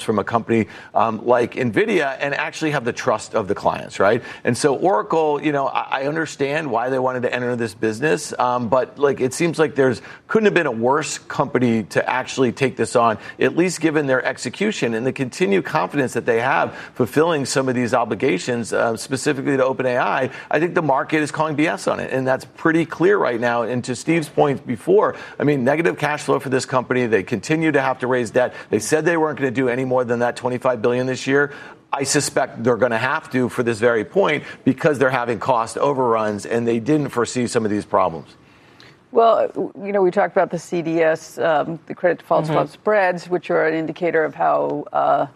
from a company like NVIDIA and actually have the trust of the clients, right? And so Oracle, I understand why they wanted to enter this business, but it seems like couldn't have been a worse company to actually take this on, at least given their execution and the continued confidence that they have fulfilling some of these obligations, specifically to OpenAI. I think the market is calling BS on it, and that's pretty clear right now. And to Steve's point before, negative cash flow for this company. They continue to have to raise debt. They said they weren't going to do any more than that $25 billion this year. I suspect they're going to have to for this very point because they're having cost overruns, and they didn't foresee some of these problems. Well, we talked about the CDS, the credit default swap spreads, which are an indicator of how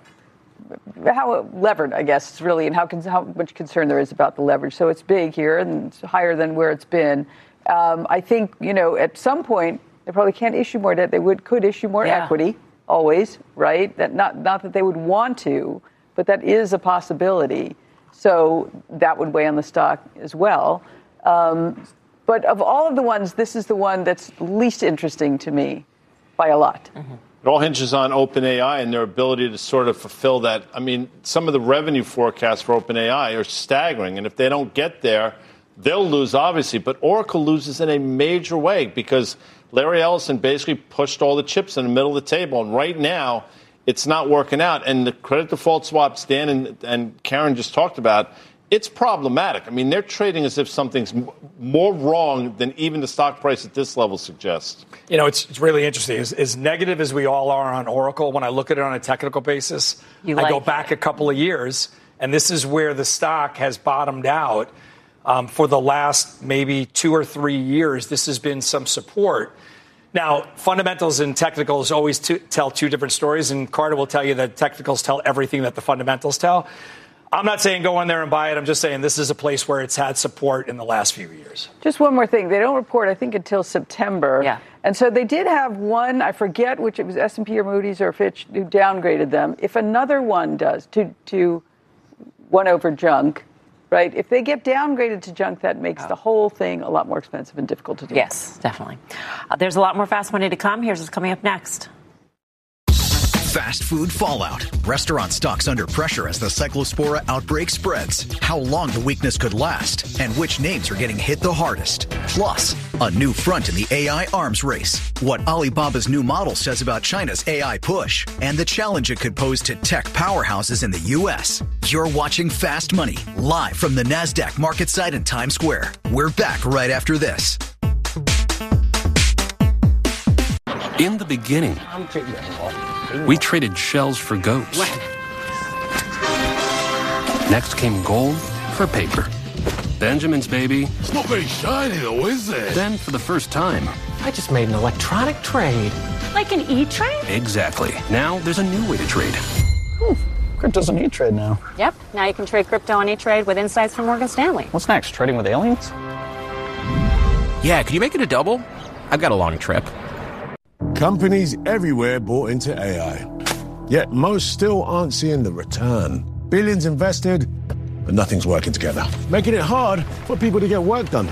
levered, I guess, really, and how much concern there is about the leverage. So it's big here and it's higher than where it's been. I think, at some point, they probably can't issue more debt. They could issue more equity, always, right? That not that they would want to, but that is a possibility. So that would weigh on the stock as well. But of all of the ones, this is the one that's least interesting to me by a lot. Mm-hmm. It all hinges on OpenAI and their ability to sort of fulfill that. Some of the revenue forecasts for OpenAI are staggering, and if they don't get there, they'll lose, obviously. But Oracle loses in a major way because Larry Ellison basically pushed all the chips in the middle of the table, and right now it's not working out. And the credit default swaps Dan and Karen just talked about, it's problematic. They're trading as if something's more wrong than even the stock price at this level suggests. It's really interesting. As negative as we all are on Oracle, when I look at it on a technical basis, I go back a couple of years, and this is where the stock has bottomed out. For the last maybe 2 or 3 years, this has been some support. Now, fundamentals and technicals always tell two different stories, and Carter will tell you that technicals tell everything that the fundamentals tell. I'm not saying go in there and buy it. I'm just saying this is a place where it's had support in the last few years. Just one more thing. They don't report, I think, until September. Yeah. And so they did have one, I forget which it was, S&P or Moody's or Fitch, who downgraded them. If another one does, to one over junk, right? If they get downgraded to junk, that makes the whole thing a lot more expensive and difficult to do. Yes, definitely. There's a lot more Fast Money to come. Here's what's coming up next. Fast food fallout. Restaurant stocks under pressure as the Cyclospora outbreak spreads. How long the weakness could last, and which names are getting hit the hardest. Plus, a new front in the AI arms race. What Alibaba's new model says about China's AI push, and the challenge it could pose to tech powerhouses in the U.S. You're watching Fast Money, live from the NASDAQ market site in Times Square. We're back right after this. In the beginning, we traded shells for goats. Next came gold for paper. Benjamin's baby. It's not very shiny though, is it? Then, for the first time, I just made an electronic trade. Like an E-Trade? Exactly. Now there's a new way to trade. Crypto's an E-Trade now. Yep. Now you can trade crypto on E-Trade with insights from Morgan Stanley. What's next? Trading with aliens? Yeah, could you make it a double? I've got a long trip. Companies everywhere bought into AI. Yet most still aren't seeing the return. Billions invested, but nothing's working together. Making it hard for people to get work done.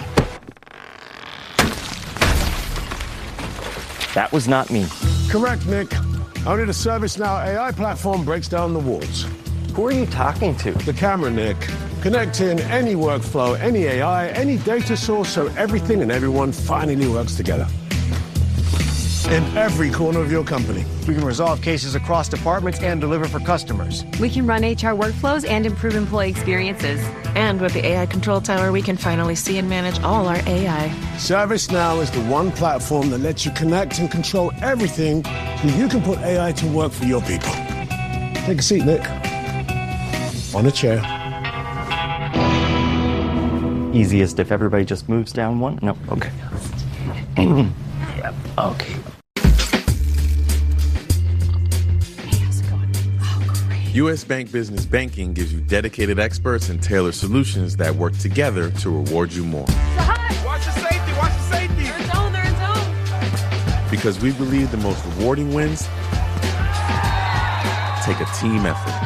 That was not me. Correct, Nick. Only the ServiceNow AI platform breaks down the walls. Who are you talking to? The camera, Nick. Connecting any workflow, any AI, any data source so everything and everyone finally works together. In every corner of your company. We can resolve cases across departments and deliver for customers. We can run HR workflows and improve employee experiences. And with the AI Control Tower, we can finally see and manage all our AI. ServiceNow is the one platform that lets you connect and control everything so you can put AI to work for your people. Take a seat, Nick. On a chair. Easiest if everybody just moves down one? No, okay. Yep, okay. U.S. Bank Business Banking gives you dedicated experts and tailored solutions that work together to reward you more. Watch your safety, watch your safety. They're in zone. Because we believe the most rewarding wins take a team effort.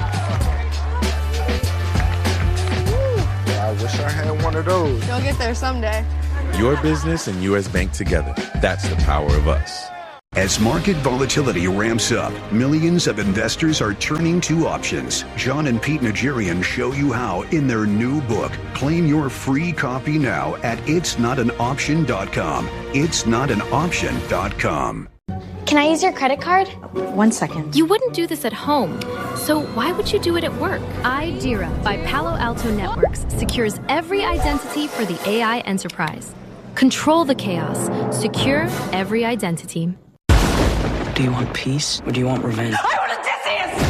I wish I had one of those. You'll get there someday. Your business and U.S. Bank together. That's the power of us. As market volatility ramps up, millions of investors are turning to options. John and Pete Najarian show you how in their new book. Claim your free copy now at itsnotanoption.com. Itsnotanoption.com. Can I use your credit card? 1 second. You wouldn't do this at home, so why would you do it at work? IDERA by Palo Alto Networks secures every identity for the AI enterprise. Control the chaos. Secure every identity. Do you want peace or do you want revenge? I want Odysseus!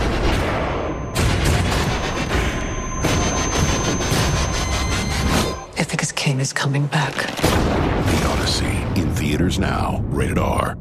Ithaca's king is coming back. The Odyssey, in theaters now. Rated R.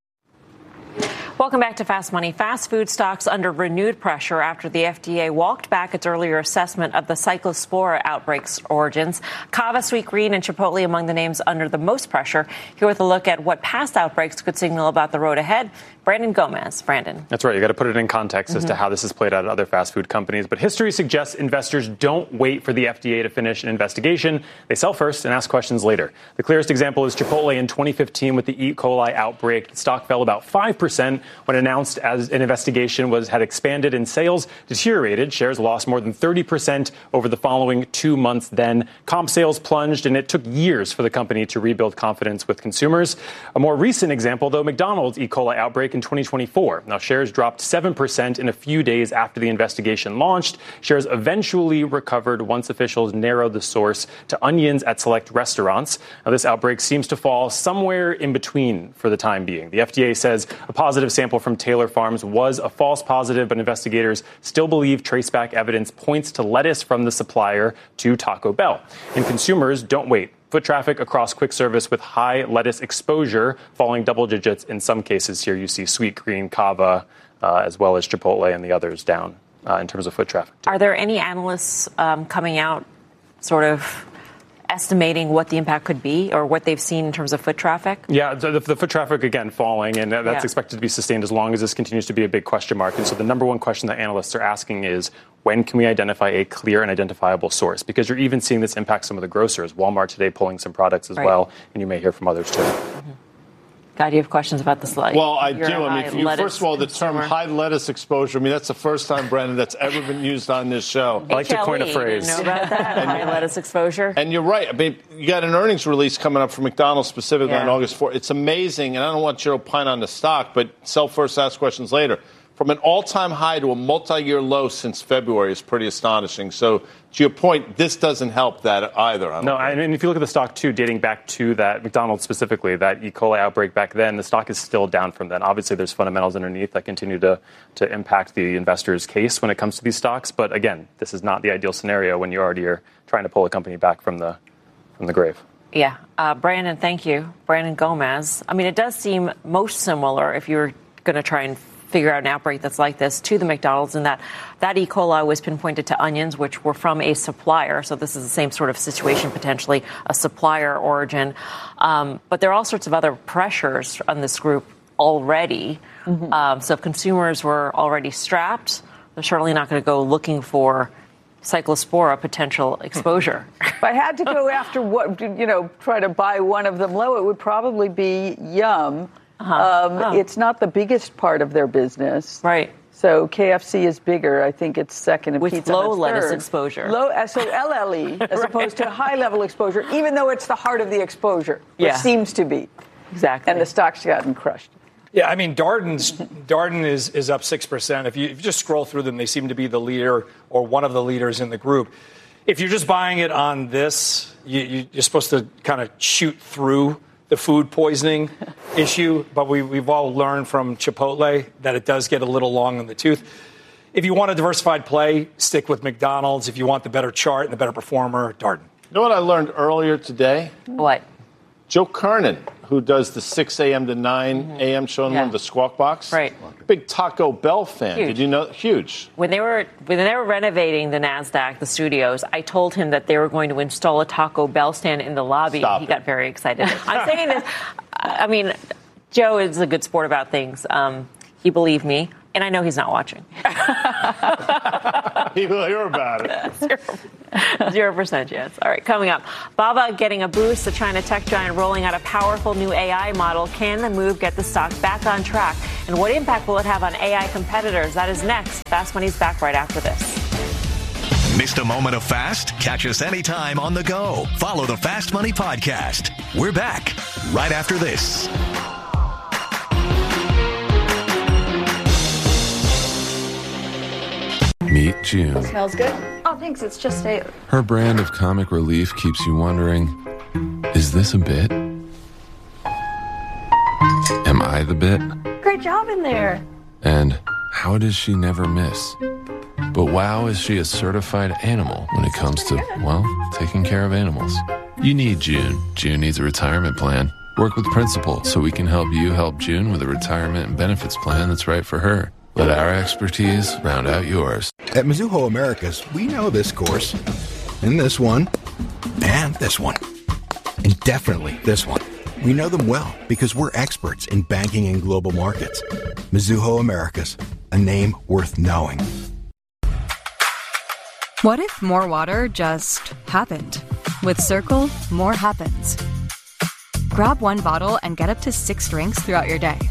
Welcome back to Fast Money. Fast food stocks under renewed pressure after the FDA walked back its earlier assessment of the Cyclospora outbreak's origins. Cava, Sweetgreen, and Chipotle among the names under the most pressure. Here with a look at what past outbreaks could signal about the road ahead. Brandon Gomez. Brandon. That's right. You got to put it in context as to how this has played out at other fast food companies. But history suggests investors don't wait for the FDA to finish an investigation. They sell first and ask questions later. The clearest example is Chipotle in 2015 with the E. coli outbreak. The stock fell about 5% when announced as an investigation had expanded and sales deteriorated. Shares lost more than 30% over the following 2 months then. Comp sales plunged, and it took years for the company to rebuild confidence with consumers. A more recent example, though, McDonald's E. coli outbreak in 2024. Now, shares dropped 7% in a few days after the investigation launched. Shares eventually recovered once officials narrowed the source to onions at select restaurants. Now, this outbreak seems to fall somewhere in between for the time being. The FDA says a positive sample from Taylor Farms was a false positive, but investigators still believe traceback evidence points to lettuce from the supplier to Taco Bell. And consumers don't wait. Foot traffic across quick service with high lettuce exposure falling double digits in some cases. Here you see Sweetgreen, Cava, as well as Chipotle and the others down in terms of foot traffic. Are there any analysts coming out sort of estimating what the impact could be or what they've seen in terms of foot traffic? Yeah, the foot traffic, again, falling, and that's expected to be sustained as long as this continues to be a big question mark. And so the number one question that analysts are asking is, when can we identify a clear and identifiable source? Because you're even seeing this impact some of the grocers. Walmart today pulling some products as well, and you may hear from others too. Mm-hmm. Guy, do you have questions about this? Well, I do. I mean, first of all, the term high lettuce exposure, I mean, that's the first time, Brandon, that's ever been used on this show. I like to coin a phrase. You know about that? High lettuce exposure? And you're right. I mean, you got an earnings release coming up from McDonald's specifically on August 4th. It's amazing, and I don't want you to opine on the stock, but sell first, ask questions later. From an all-time high to a multi-year low since February is pretty astonishing. So, to your point, this doesn't help that either. I mean, if you look at the stock, too, dating back to that McDonald's specifically, that E. coli outbreak back then, the stock is still down from then. Obviously, there's fundamentals underneath that continue to impact the investor's case when it comes to these stocks. But, again, this is not the ideal scenario when you already are trying to pull a company back from the grave. Yeah. Brandon, thank you. Brandon Gomez. I mean, it does seem most similar if you're going to try and figure out an outbreak that's like this to the McDonald's, and that E. coli was pinpointed to onions, which were from a supplier. So this is the same sort of situation, potentially a supplier origin. But there are all sorts of other pressures on this group already. Mm-hmm. So if consumers were already strapped, they're certainly not going to go looking for Cyclospora potential exposure. If I had to go after try to buy one of them low, it would probably be Yum. It's not the biggest part of their business. Right. So KFC is bigger. I think it's second. And with Pizza low Hut's lettuce third. Exposure. So LLE as opposed to high level exposure, even though it's the heart of the exposure. It seems to be. Exactly. And the stock's gotten crushed. Yeah, I mean, Darden is up 6%. If you just scroll through them, they seem to be the leader or one of the leaders in the group. If you're just buying it on this, you're supposed to kind of shoot through the food poisoning issue, but we've all learned from Chipotle that it does get a little long in the tooth. If you want a diversified play, stick with McDonald's. If you want the better chart and the better performer, Darden. You know what I learned earlier today? What? Joe Kernan, who does the 6 a.m. to 9 a.m. show on the Squawk Box. Right. Big Taco Bell fan. Huge. Did you know? Huge. When they were renovating the NASDAQ, the studios, I told him that they were going to install a Taco Bell stand in the lobby. He got very excited. I'm saying this. I mean, Joe is a good sport about things. He believed me. And I know he's not watching. He will hear about it. 0% chance. All right, coming up. Baba getting a boost. The China tech giant rolling out a powerful new AI model. Can the move get the stock back on track? And what impact will it have on AI competitors? That is next. Fast Money's back right after this. Missed a moment of Fast? Catch us anytime on the go. Follow the Fast Money podcast. We're back right after this. Meet June. Smells good. Oh, thanks. It's just a... Her brand of comic relief keeps you wondering, is this a bit? Am I the bit? Great job in there. And how does she never miss? But wow, is she a certified animal when it comes to, well, taking care of animals. You need June. June needs a retirement plan. Work with Principal so we can help you help June with a retirement and benefits plan that's right for her. Let our expertise round out yours. At Mizuho Americas, we know this course, and this one, and this one, and definitely this one. We know them well because we're experts in banking and global markets. Mizuho Americas, a name worth knowing. What if more water just happened? With Circle, more happens. Grab one bottle and get up to 6 drinks throughout your day.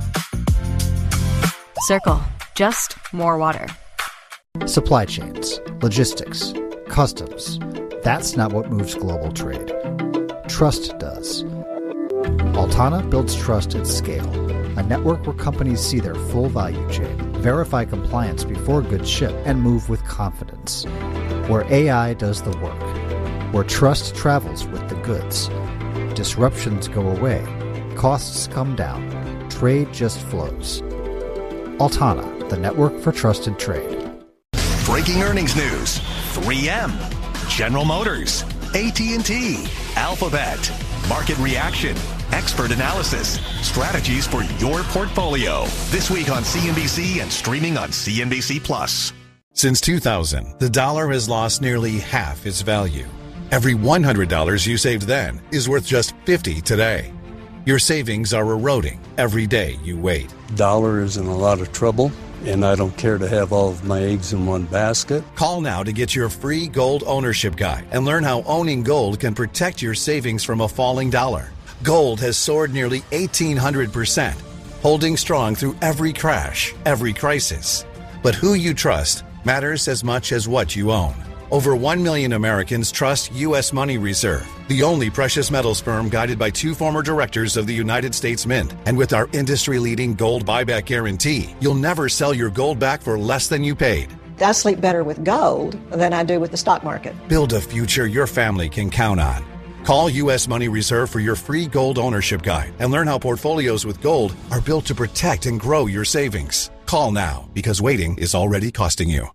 Circle, just more water. Supply chains, logistics, customs. That's not what moves global trade. Trust does. Altana builds trust at scale. A network where companies see their full value chain, verify compliance before goods ship, and move with confidence. Where AI does the work. Where trust travels with the goods. Disruptions go away. Costs come down. Trade just flows. Altana, the network for trusted trade. Breaking earnings news. 3M, General Motors, AT&T, Alphabet, market reaction, expert analysis, strategies for your portfolio. This week on CNBC and streaming on CNBC Plus. Since 2000, the dollar has lost nearly half its value. Every $100 you saved then is worth just $50 today. Your savings are eroding every day you wait. Dollar is in a lot of trouble, and I don't care to have all of my eggs in one basket. Call now to get your free gold ownership guide and learn how owning gold can protect your savings from a falling dollar. Gold has soared nearly 1,800%, holding strong through every crash, every crisis. But who you trust matters as much as what you own. Over 1 million Americans trust U.S. Money Reserve, the only precious metals firm guided by 2 former directors of the United States Mint. And with our industry-leading gold buyback guarantee, you'll never sell your gold back for less than you paid. I sleep better with gold than I do with the stock market. Build a future your family can count on. Call U.S. Money Reserve for your free gold ownership guide and learn how portfolios with gold are built to protect and grow your savings. Call now, because waiting is already costing you.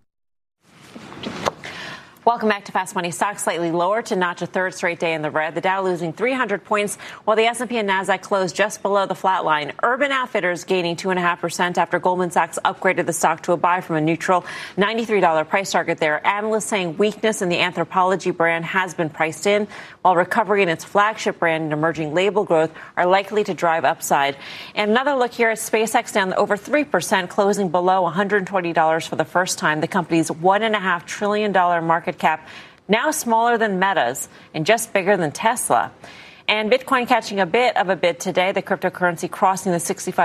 Welcome back to Fast Money. Stocks slightly lower to notch a third straight day in the red. The Dow losing 300 points, while the S&P and Nasdaq closed just below the flat line. Urban Outfitters gaining 2.5% after Goldman Sachs upgraded the stock to a buy from a neutral $93 price target there. Analysts saying weakness in the Anthropologie brand has been priced in, while recovery in its flagship brand and emerging label growth are likely to drive upside. And another look here at SpaceX down over 3%, closing below $120 for the first time. The company's $1.5 trillion market cap now smaller than Meta's and just bigger than Tesla. And Bitcoin catching a bit of a bid today, the cryptocurrency crossing the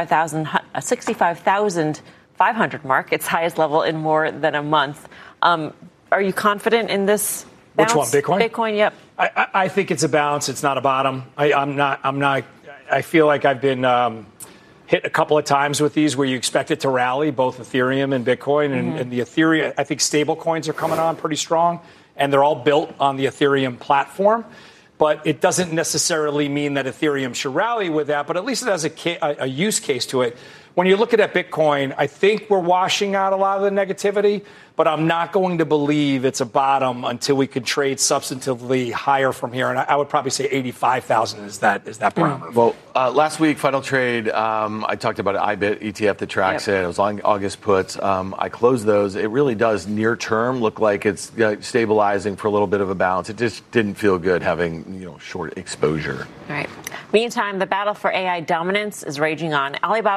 65,500 mark, its highest level in more than a month. Are you confident in this bounce? Which one, Bitcoin? Bitcoin, yep. I think it's a bounce. It's not a bottom. I'm not. I feel like I've been hit a couple of times with these where you expect it to rally, both Ethereum and Bitcoin. And the Ethereum, I think stable coins are coming on pretty strong, and they're all built on the Ethereum platform. But it doesn't necessarily mean that Ethereum should rally with that, but at least it has a use case to it. When you look at Bitcoin, I think we're washing out a lot of the negativity, but I'm not going to believe it's a bottom until we could trade substantively higher from here. And I would probably say 85,000 is that barometer. Well, last week, final trade, I talked about an IBIT ETF that tracks it. It was on August puts. I closed those. It really does near term look like it's stabilizing for a little bit of a bounce. It just didn't feel good having short exposure. All right. Meantime, the battle for AI dominance is raging on. Alibaba shares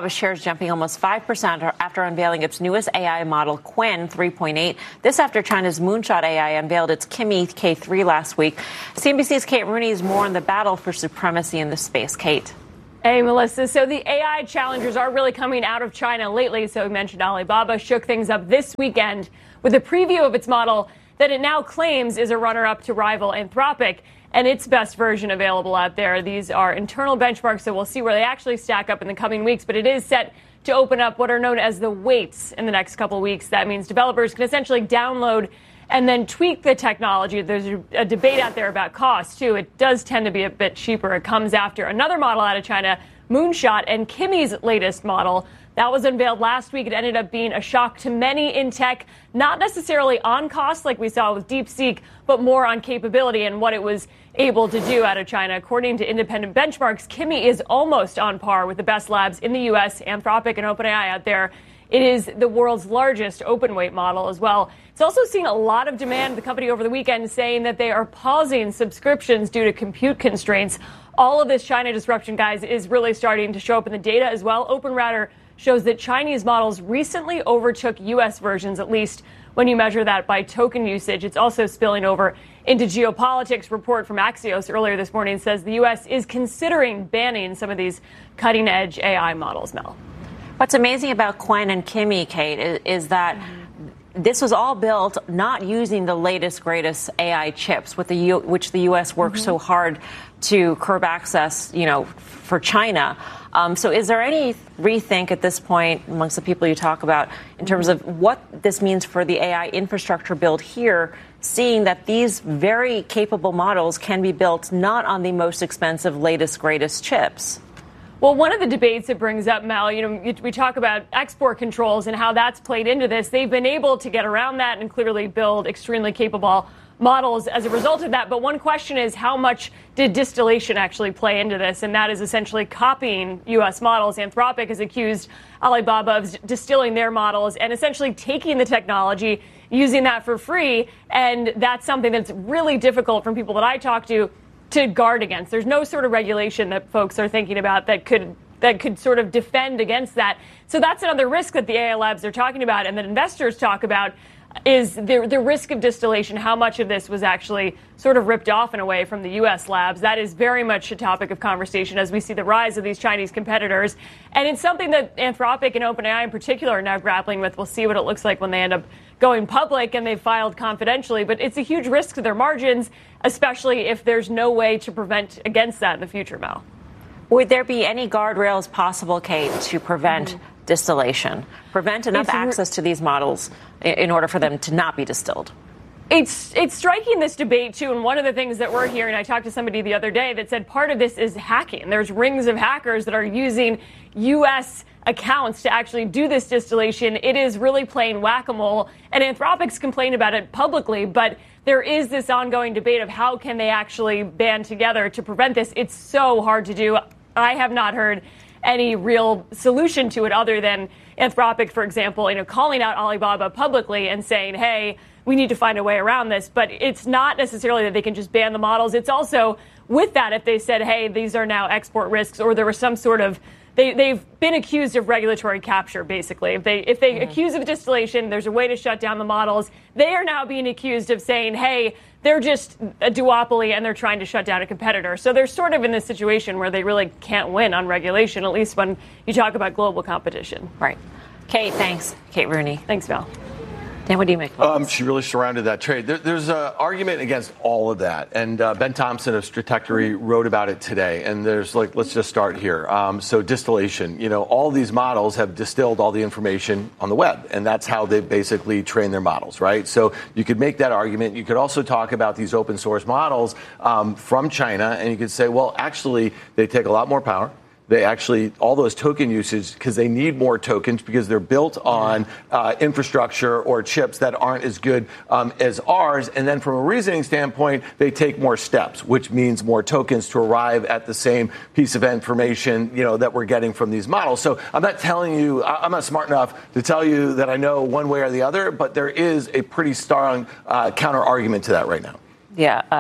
jumping almost 5% after unveiling its newest AI model, Qwen 3.8. This after China's Moonshot AI unveiled its Kimi K3 last week. CNBC's Kate Rooney is more on the battle for supremacy in this space. Kate. Hey, Melissa. So the AI challengers are really coming out of China lately. So we mentioned Alibaba shook things up this weekend with a preview of its model that it now claims is a runner-up to rival Anthropic and its best version available out there. These are internal benchmarks, so we'll see where they actually stack up in the coming weeks. But it is set to open up what are known as the weights in the next couple of weeks. That means developers can essentially download and then tweak the technology. There's a debate out there about cost, too. It does tend to be a bit cheaper. It comes after another model out of China, Moonshot, and Kimi's latest model. That was unveiled last week. It ended up being a shock to many in tech, not necessarily on cost like we saw with DeepSeek, but more on capability and what it was able to do out of China. According to independent benchmarks, Kimi is almost on par with the best labs in the U.S., Anthropic and OpenAI out there. It is the world's largest open weight model as well. It's also seen a lot of demand. The company over the weekend saying that they are pausing subscriptions due to compute constraints. All of this China disruption, guys, is really starting to show up in the data as well. OpenRouter shows that Chinese models recently overtook U.S. versions, at least when you measure that by token usage. It's also spilling over into geopolitics. Report from Axios earlier this morning says the U.S. is considering banning some of these cutting-edge AI models, Mel. What's amazing about Qwen and Kimi, Kate, is that this was all built not using the latest, greatest AI chips, which the U.S. worked so hard to curb access, for China. So is there any rethink at this point amongst the people you talk about in terms of what this means for the AI infrastructure build here, seeing that these very capable models can be built not on the most expensive, latest, greatest chips? Well, one of the debates it brings up, Mel, we talk about export controls and how that's played into this. They've been able to get around that and clearly build extremely capable models as a result of that. But one question is, how much did distillation actually play into this? And that is essentially copying U.S. models. Anthropic has accused Alibaba of distilling their models and essentially taking the technology, using that for free. And that's something that's really difficult from people that I talk to guard against. There's no sort of regulation that folks are thinking about that could sort of defend against that. So that's another risk that the AI labs are talking about and that investors talk about is the risk of distillation. How much of this was actually sort of ripped off in a way from the U.S. labs? That is very much a topic of conversation as we see the rise of these Chinese competitors. And it's something that Anthropic and OpenAI in particular are now grappling with. We'll see what it looks like when they end up going public and they've filed confidentially. But it's a huge risk to their margins, especially if there's no way to prevent against that in the future, Mel. Would there be any guardrails possible, Kate, to prevent distillation, prevent enough access to these models in order for them to not be distilled? It's striking this debate, too. And one of the things that we're hearing, I talked to somebody the other day that said part of this is hacking. There's rings of hackers that are using U.S. accounts to actually do this distillation. It is really playing whack-a-mole. And Anthropic's complained about it publicly, but there is this ongoing debate of how can they actually band together to prevent this. It's so hard to do. I have not heard any real solution to it other than Anthropic, for example, calling out Alibaba publicly and saying, hey, we need to find a way around this. But it's not necessarily that they can just ban the models. It's also with that, if they said, hey, these are now export risks, or there was some sort of they've been accused of regulatory capture, basically. If they accuse of distillation, there's a way to shut down the models. They are now being accused of saying, hey, they're just a duopoly and they're trying to shut down a competitor. So they're sort of in this situation where they really can't win on regulation, at least when you talk about global competition. Right. Kate, thanks. Kate Rooney. Thanks, Val. Dan, what do you make of this? She really surrounded that trade. There's an argument against all of that. And Ben Thompson of Stratechery wrote about it today. And there's let's just start here. So distillation, all these models have distilled all the information on the web. And that's how they basically train their models, right? So you could make that argument. You could also talk about these open source models from China. And you could say, well, actually, they take a lot more power. They actually, all those token usage, because they need more tokens because they're built on infrastructure or chips that aren't as good as ours. And then from a reasoning standpoint, they take more steps, which means more tokens to arrive at the same piece of information, that we're getting from these models. So I'm not telling you, I'm not smart enough to tell you that I know one way or the other, but there is a pretty strong counter argument to that right now. Yeah.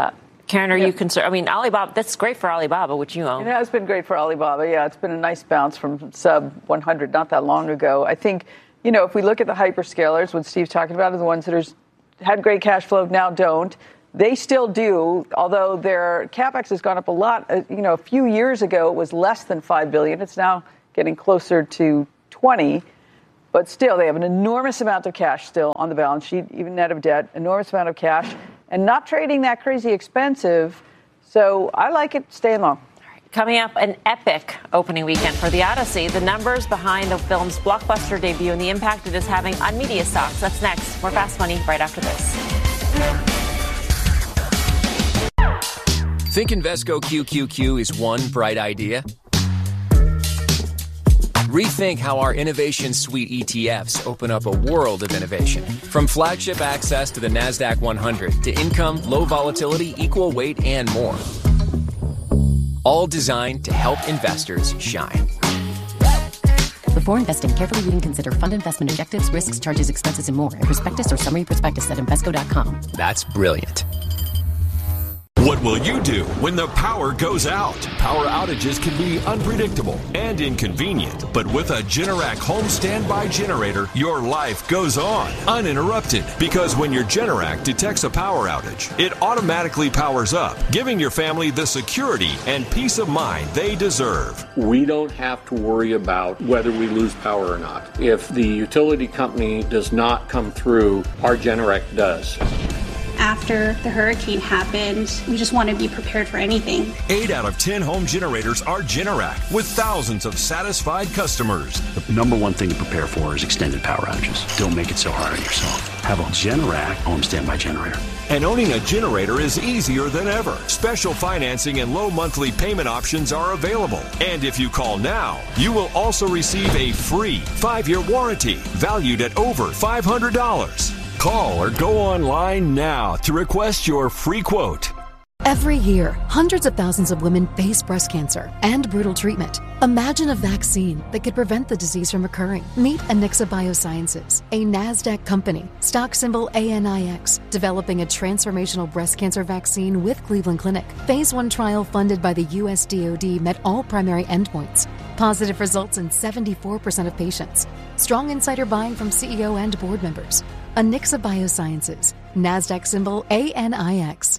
Karen, are you concerned? I mean, Alibaba, that's great for Alibaba, which you own. It has been great for Alibaba. Yeah, it's been a nice bounce from sub 100 not that long ago. I think, if we look at the hyperscalers, what Steve's talking about are the ones that had great cash flow, now don't. They still do, although their CapEx has gone up a lot. A few years ago, it was less than $5 billion. It's now getting closer to 20. But still, they have an enormous amount of cash still on the balance sheet, even net of debt, enormous amount of cash, and not trading that crazy expensive. So I like it staying long. Coming up, an epic opening weekend for The Odyssey. The numbers behind the film's blockbuster debut and the impact it is having on media stocks. That's next. More Fast Money right after this. Think Invesco QQQ is one bright idea? Rethink how our Innovation Suite ETFs open up a world of innovation. From flagship access to the NASDAQ 100 to income, low volatility, equal weight, and more. All designed to help investors shine. Before investing, carefully read and consider fund investment objectives, risks, charges, expenses, and more in prospectus or summary prospectus at Invesco.com. That's brilliant. What will you do when the power goes out? Power outages can be unpredictable and inconvenient, but with a Generac home standby generator, your life goes on uninterrupted, because when your Generac detects a power outage, it automatically powers up, giving your family the security and peace of mind they deserve. We don't have to worry about whether we lose power or not. If the utility company does not come through, our Generac does. After the hurricane happened, we just want to be prepared for anything. 8 out of 10 home generators are Generac, with thousands of satisfied customers. The number one thing to prepare for is extended power outages. Don't make it so hard on yourself. Have a Generac home standby generator. And owning a generator is easier than ever. Special financing and low monthly payment options are available. And if you call now, you will also receive a free 5-year warranty valued at over $500. Call or go online now to request your free quote. Every year, hundreds of thousands of women face breast cancer and brutal treatment. Imagine a vaccine that could prevent the disease from occurring. Meet Anixa Biosciences, a NASDAQ company, stock symbol ANIX, developing a transformational breast cancer vaccine with Cleveland Clinic. Phase 1 trial funded by the U.S. DoD met all primary endpoints. Positive results in 74% of patients. Strong insider buying from CEO and board members. Anixa Biosciences, NASDAQ symbol ANIX.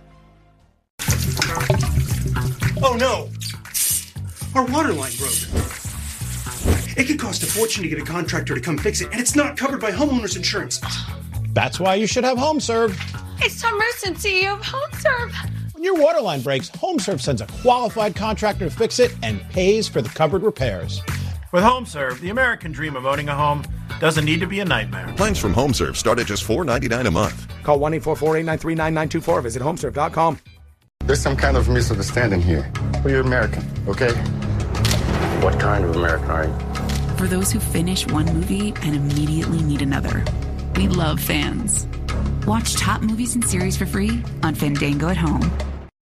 Oh no! Our water line broke. It could cost a fortune to get a contractor to come fix it, and it's not covered by homeowners insurance. That's why you should have HomeServe. It's Tom Rusin, CEO of HomeServe. When your water line breaks, HomeServe sends a qualified contractor to fix it and pays for the covered repairs. With HomeServe, the American dream of owning a home doesn't need to be a nightmare. Plans from HomeServe start at just $4.99 a month. Call 1-844-893-9924. Visit HomeServe.com. There's some kind of misunderstanding here. We're American, okay? What kind of American are you? For those who finish one movie and immediately need another. We love fans. Watch top movies and series for free on Fandango at home.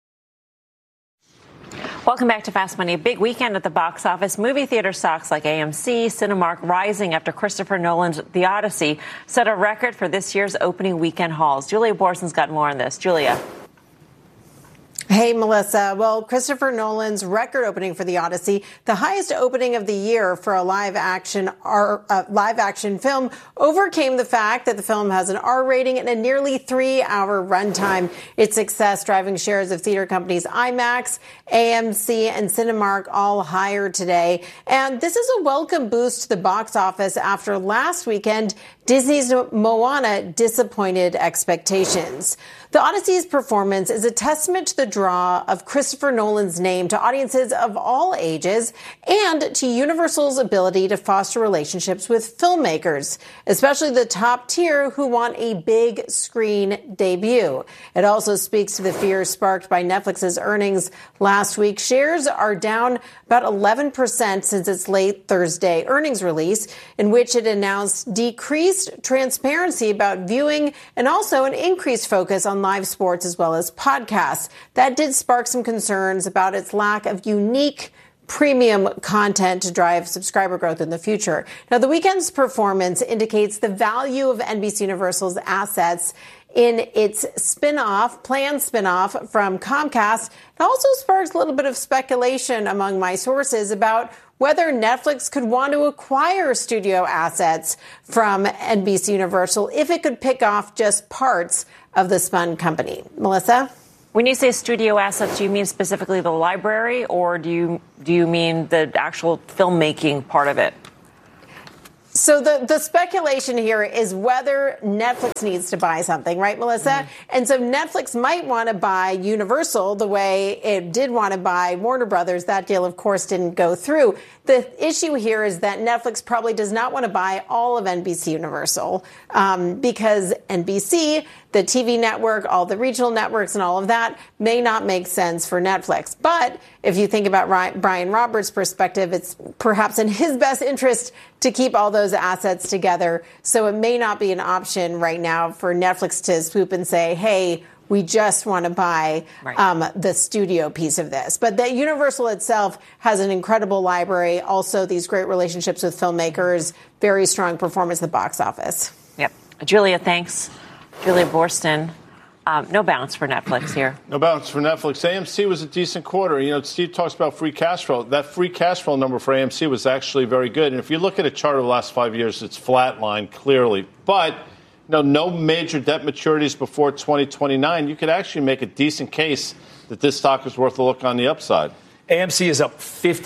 Welcome back to Fast Money. A big weekend at the box office. Movie theater stocks like AMC, Cinemark rising after Christopher Nolan's The Odyssey set a record for this year's opening weekend hauls. Julia Borson's got more on this. Julia. Hey, Melissa. Well, Christopher Nolan's record opening for The Odyssey, the highest opening of the year for a live action film, overcame the fact that the film has an R rating and a nearly 3-hour runtime. Its success driving shares of theater companies IMAX, AMC, and Cinemark all higher today. And this is a welcome boost to the box office after last weekend Disney's Moana disappointed expectations. The Odyssey's performance is a testament to the draw of Christopher Nolan's name to audiences of all ages and to Universal's ability to foster relationships with filmmakers, especially the top tier who want a big screen debut. It also speaks to the fear sparked by Netflix's earnings last week. Shares are down about 11% since its late Thursday earnings release, in which it announced decreased transparency about viewing and also an increased focus on live sports as well as podcasts. That did spark some concerns about its lack of unique premium content to drive subscriber growth in the future. Now, the weekend's performance indicates the value of NBC Universal's assets in its planned spinoff from Comcast. It also sparks a little bit of speculation among my sources about whether Netflix could want to acquire studio assets from NBC Universal if it could pick off just parts of the spun company. Melissa? When you say studio assets, do you mean specifically the library, or do you mean the actual filmmaking part of it? So the speculation here is whether Netflix needs to buy something, right, Melissa? Mm-hmm. And so Netflix might want to buy Universal the way it did want to buy Warner Brothers. That deal, of course, didn't go through. The issue here is that Netflix probably does not want to buy all of NBC Universal because NBC, the TV network, all the regional networks and all of that may not make sense for Netflix. But if you think about Brian Roberts' perspective, it's perhaps in his best interest to keep all those assets together. So it may not be an option right now for Netflix to swoop and say, hey, we just want to buy the studio piece of this. But that Universal itself has an incredible library, also these great relationships with filmmakers, very strong performance at the box office. Yep. Julia, thanks. Julia Boorstin. No bounce for Netflix here. No bounce for Netflix. AMC was a decent quarter. You know, Steve talks about free cash flow. That free cash flow number for AMC was actually very good. And if you look at a chart of the last 5 years, it's flatlined clearly. But no major debt maturities before 2029. You could actually make a decent case that this stock is worth a look on the upside. AMC is up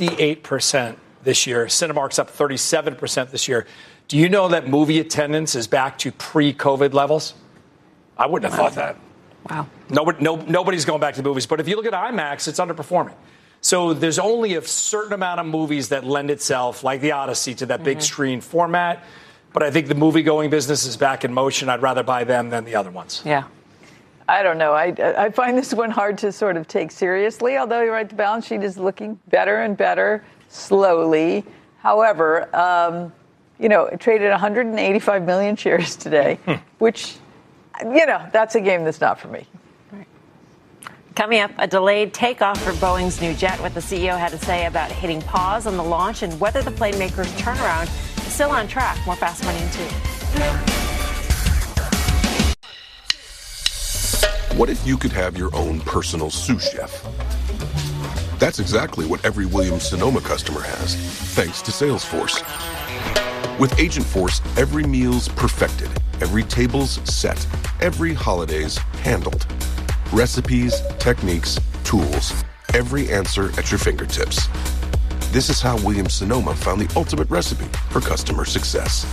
58% this year. Cinemark's up 37% this year. Do you know that movie attendance is back to pre-COVID levels? I wouldn't have thought that. Wow. Nobody's going back to the movies. But if you look at IMAX, it's underperforming. So there's only a certain amount of movies that lend itself, like The Odyssey, to that big screen format. But I think the movie-going business is back in motion. I'd rather buy them than the other ones. Yeah. I don't know. I find this one hard to sort of take seriously, although you're right, the balance sheet is looking better and better slowly. However, it traded 185 million shares today, which, that's a game that's not for me. Right. Coming up, a delayed takeoff for Boeing's new jet, what the CEO had to say about hitting pause on the launch and whether the plane maker's turnaround is still on track. More Fast Money in 2. What if you could have your own personal sous chef? That's exactly what every Williams-Sonoma customer has, thanks to Salesforce. With Agentforce, every meal's perfected, every table's set, every holiday's handled. Recipes, techniques, tools, every answer at your fingertips. This is how Williams-Sonoma found the ultimate recipe for customer success.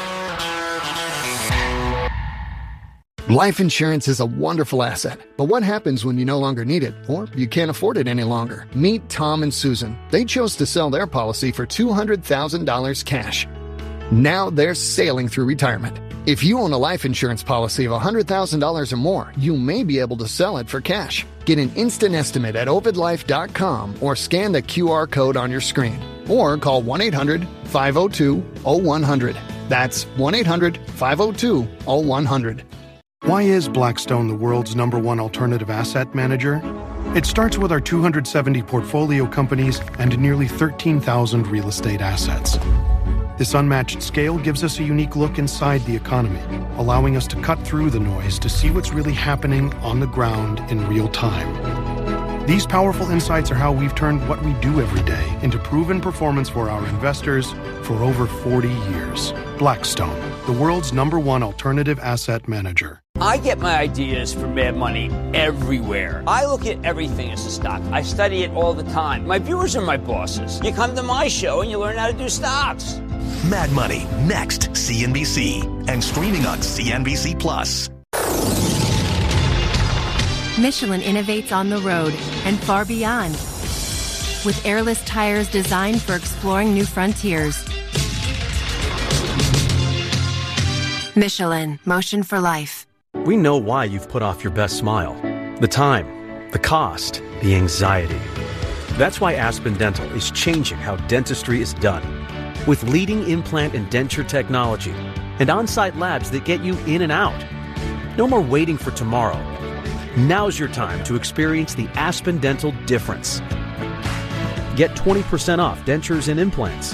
Life insurance is a wonderful asset, but what happens when you no longer need it or you can't afford it any longer? Meet Tom and Susan. They chose to sell their policy for $200,000 cash. Now they're sailing through retirement. If you own a life insurance policy of $100,000 or more, you may be able to sell it for cash. Get an instant estimate at ovidlife.com or scan the QR code on your screen. Or call 1-800-502-0100. That's 1-800-502-0100. Why is Blackstone the world's #1 alternative asset manager? It starts with our 270 portfolio companies and nearly 13,000 real estate assets. This unmatched scale gives us a unique look inside the economy, allowing us to cut through the noise to see what's really happening on the ground in real time. These powerful insights are how we've turned what we do every day into proven performance for our investors for over 40 years. Blackstone, the world's #1 alternative asset manager. I get my ideas from Mad Money everywhere. I look at everything as a stock. I study it all the time. My viewers are my bosses. You come to my show and you learn how to do stocks. Mad Money, next CNBC, and streaming on CNBC Plus. Michelin innovates on the road and far beyond. With airless tires designed for exploring new frontiers. Michelin, motion for life. We know why you've put off your best smile. The time, the cost, the anxiety. That's why Aspen Dental is changing how dentistry is done. With leading implant and denture technology and on-site labs that get you in and out. No more waiting for tomorrow. Now's your time to experience the Aspen Dental difference. Get 20% off dentures and implants.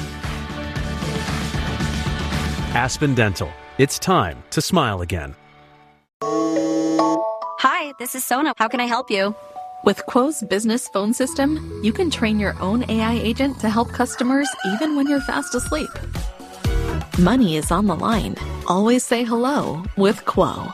Aspen Dental. It's time to smile again. Hi, this is Sona. How can I help you? With Quo's business phone system, you can train your own AI agent to help customers even when you're fast asleep. Money is on the line. Always say hello with Quo.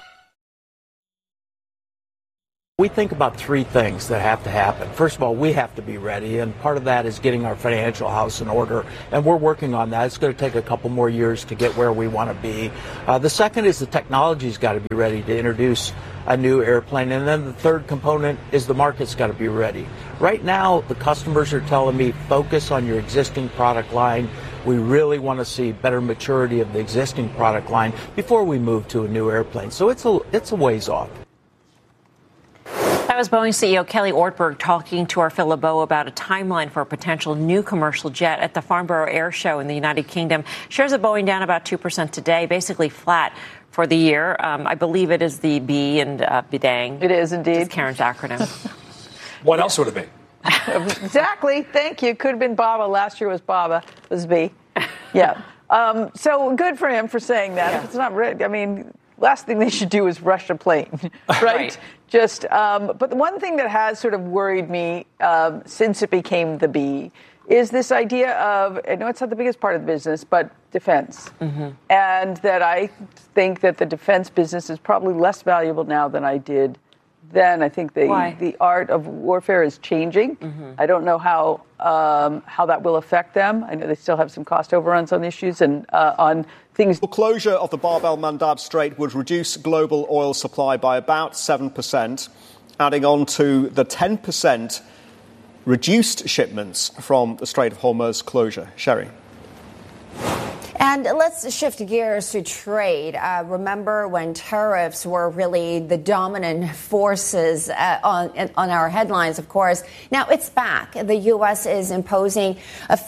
We think about three things that have to happen. First of all, we have to be ready, and part of that is getting our financial house in order, and we're working on that. It's going to take a couple more years to get where we want to be. The second is the technology's got to be ready to introduce a new airplane, and then the third component is the market's got to be ready. Right now, the customers are telling me, focus on your existing product line. We really want to see better maturity of the existing product line before we move to a new airplane. So it's a ways off. That was Boeing CEO Kelly Ortberg talking to our Phil LeBeau about a timeline for a potential new commercial jet at the Farnborough Air Show in the United Kingdom. Shares of Boeing down about 2% today, basically flat for the year. I believe it is the B and Bidang. It is indeed. It's Karen's acronym. What else would it be? Exactly. Thank you. Could have been Baba. Last year was Baba. It was B. Yeah. So good for him for saying that. Yeah. If it's not right, I mean, last thing they should do is rush a plane, right? Just, but the one thing that has sort of worried me since it became the B is this idea of, I know it's not the biggest part of the business, but defense. Mm-hmm. And that I think that the defense business is probably less valuable now than I did then. I think the art of warfare is changing. Mm-hmm. I don't know how that will affect them. I know they still have some cost overruns on issues and on things. The closure of the Bab el-Mandab Strait would reduce global oil supply by about 7%, adding on to the 10% reduced shipments from the Strait of Hormuz closure. Sherry. And let's shift gears to trade. Remember when tariffs were really the dominant forces on our headlines, of course. Now it's back. The U.S. is imposing a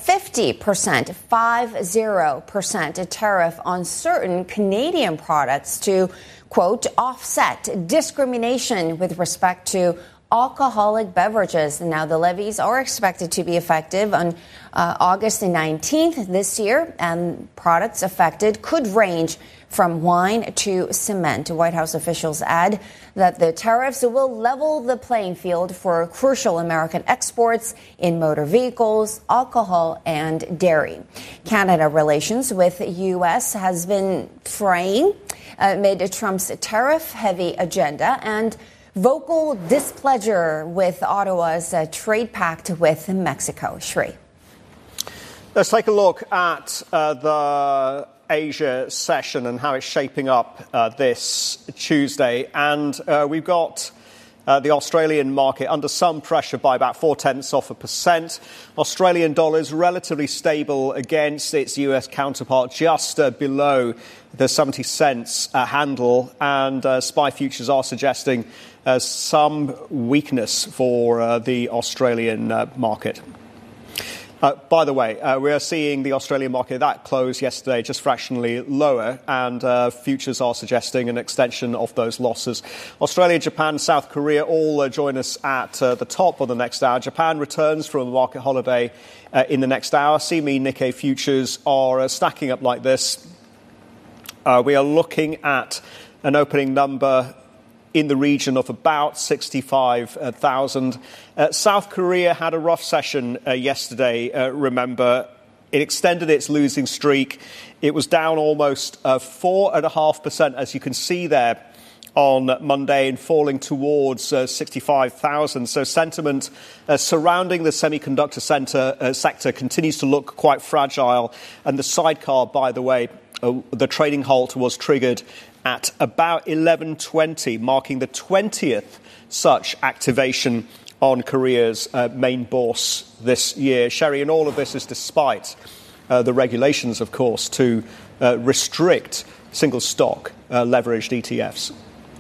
50% tariff on certain Canadian products to, quote, offset discrimination with respect to alcoholic beverages. Now, the levies are expected to be effective on August the 19th this year, and products affected could range from wine to cement. White House officials add that the tariffs will level the playing field for crucial American exports in motor vehicles, alcohol, and dairy. Canada relations with the U.S. has been fraying amid Trump's tariff-heavy agenda and vocal displeasure with Ottawa's trade pact with Mexico. Shri. Let's take a look at the Asia session and how it's shaping up this Tuesday. And we've got the Australian market under some pressure by about 0.4%. Australian dollars relatively stable against its US counterpart, just below the 70 cents handle. And SPI futures are suggesting some weakness for the Australian market. By the way, we are seeing the Australian market that closed yesterday just fractionally lower, and futures are suggesting an extension of those losses. Australia, Japan, South Korea all join us at the top of the next hour. Japan returns from a market holiday in the next hour. CME Nikkei futures are stacking up like this. We are looking at an opening number in the region of about 65,000. South Korea had a rough session yesterday, remember. It extended its losing streak. It was down almost 4.5%, as you can see there, on Monday, and falling towards 65,000. So sentiment surrounding the semiconductor sector continues to look quite fragile. And the sidecar, by the way, the trading halt was triggered at about 11:20, marking the 20th such activation on Korea's main bourse this year. Sherry, and all of this is despite the regulations, of course, to restrict single stock leveraged ETFs.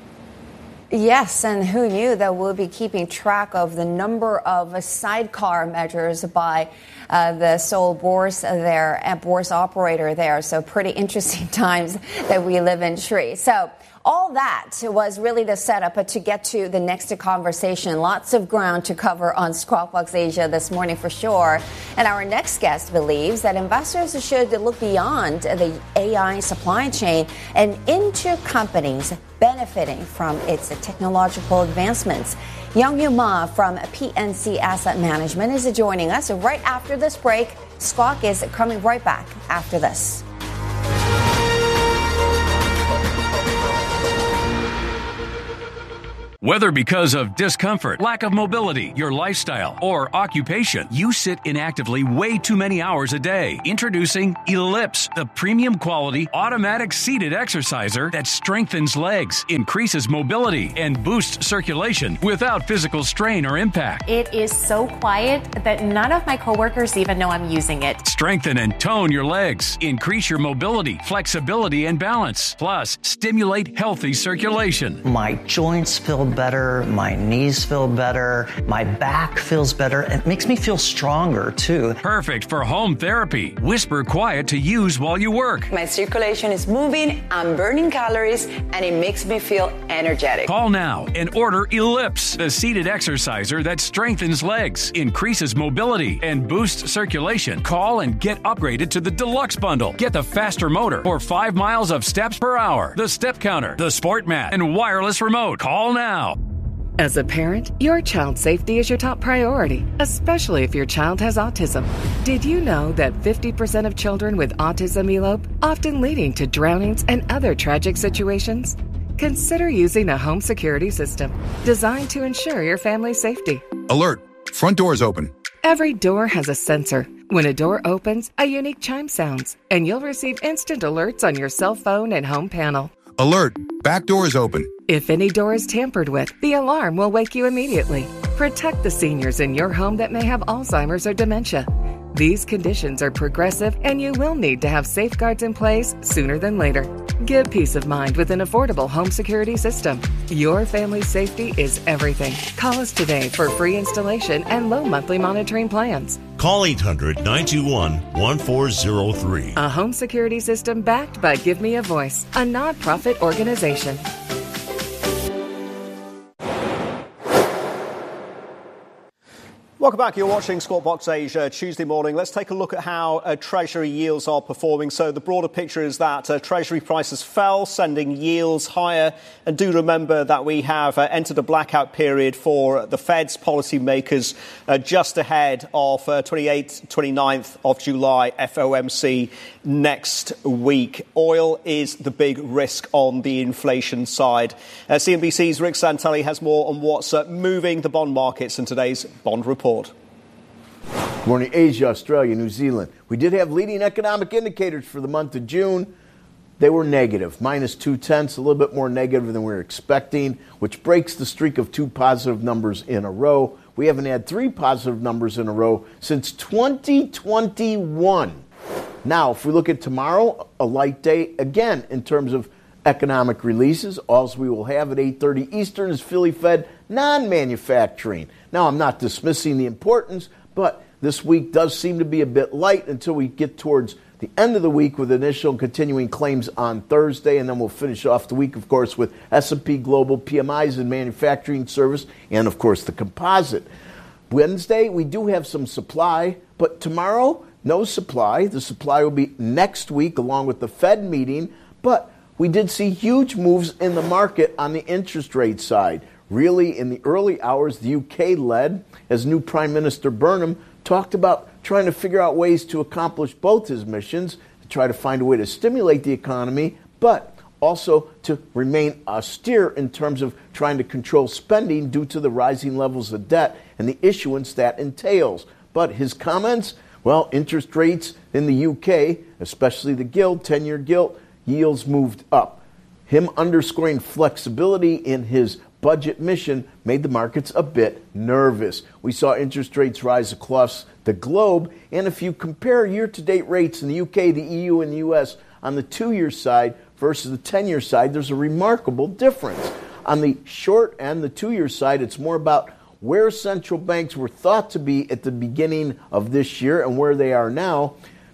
Yes, and who knew that we'll be keeping track of the number of sidecar measures by the Seoul bourse there, bourse operator there. So pretty interesting times that we live in, Shri. So All that was really the setup to get to the next conversation. Lots of ground to cover on Squawk Box Asia this morning for sure. And our next guest believes that investors should look beyond the AI supply chain and into companies benefiting from its technological advancements. Young-Yu Ma from PNC Asset Management is joining us right after this break. Squawk is coming right back after this. Whether because of discomfort, lack of mobility, your lifestyle, or occupation, you sit inactively way too many hours a day. Introducing Ellipse, the premium quality automatic seated exerciser that strengthens legs, increases mobility, and boosts circulation without physical strain or impact. It is so quiet that none of my coworkers even know I'm using it. Strengthen and tone your legs. Increase your mobility, flexibility, and balance. Plus, stimulate healthy circulation. My joints feel better, my knees feel better, my back feels better. It makes me feel stronger too. Perfect for home therapy. Whisper quiet to use while you work. My circulation is moving, I'm burning calories, and it makes me feel energetic. Call now and order Ellipse, the seated exerciser that strengthens legs, increases mobility, and boosts circulation. Call and get upgraded to the Deluxe Bundle. Get the faster motor or 5 miles of steps per hour, the step counter, the sport mat, and wireless remote. Call now. As a parent, your child's safety is your top priority, especially if your child has autism. Did you know that 50% of children with autism elope, often leading to drownings and other tragic situations? Consider using a home security system designed to ensure your family's safety. Alert! Front door is open. Every door has a sensor. When a door opens, a unique chime sounds, and you'll receive instant alerts on your cell phone and home panel. Alert! Back door is open. If any door is tampered with, the alarm will wake you immediately. Protect the seniors in your home that may have Alzheimer's or dementia. These conditions are progressive, and you will need to have safeguards in place sooner than later. Give peace of mind with an affordable home security system. Your family's safety is everything. Call us today for free installation and low monthly monitoring plans. Call 800-921-1403. A home security system backed by Give Me a Voice, a nonprofit organization. Welcome back. You're watching Squawk Box Asia Tuesday morning. Let's take a look at how Treasury yields are performing. So the broader picture is that Treasury prices fell, sending yields higher. And do remember that we have entered a blackout period for the Fed's policymakers just ahead of 28th, 29th of July FOMC next week. Oil is the big risk on the inflation side. CNBC's Rick Santelli has more on what's moving the bond markets in today's Bond Report. Good morning, Asia, Australia, New Zealand. We did have leading economic indicators for the month of June. They were negative, minus 0.2, a little bit more negative than we were expecting, which breaks the streak of 2 positive numbers in a row. We haven't had 3 positive numbers in a row since 2021. Now, if we look at tomorrow, a light day, again, in terms of economic releases. All we will have at 8:30 Eastern is Philly Fed non-manufacturing. Now, I'm not dismissing the importance, but this week does seem to be a bit light until we get towards the end of the week with initial and continuing claims on Thursday, and then we'll finish off the week, of course, with S&P Global PMIs and manufacturing service, and, of course, the composite. Wednesday, we do have some supply, but tomorrow, no supply. The supply will be next week along with the Fed meeting, but we did see huge moves in the market on the interest rate side. Really, in the early hours, the UK led as new Prime Minister Burnham talked about trying to figure out ways to accomplish both his missions, to try to find a way to stimulate the economy, but also to remain austere in terms of trying to control spending due to the rising levels of debt and the issuance that entails. But his comments, well, interest rates in the UK, especially the gilt, 10-year gilt, yields moved up. Him underscoring flexibility in his budget mission made the markets a bit nervous. We saw interest rates rise across the globe, and if you compare year-to-date rates in the UK, the EU, and the US on the 2-year side versus the 10-year side, there's a remarkable difference. On the short and the 2-year side, it's more about where central banks were thought to be at the beginning of this year and where they are now.